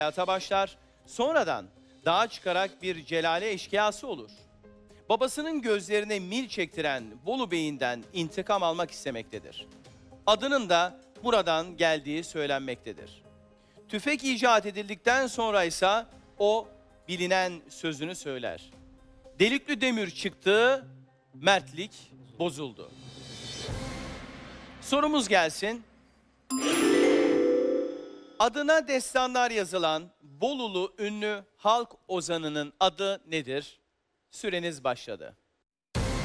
hayata başlar. Sonradan dağa çıkarak bir celale eşkıyası olur. Babasının gözlerine mil çektiren Bolu Bey'inden intikam almak istemektedir. Adının da buradan geldiği söylenmektedir. Tüfek icat edildikten sonra ise o bilinen sözünü söyler. Delikli demir çıktı, mertlik bozuldu. Sorumuz gelsin. Adına destanlar yazılan Bolulu ünlü halk ozanının adı nedir? Süreniz başladı.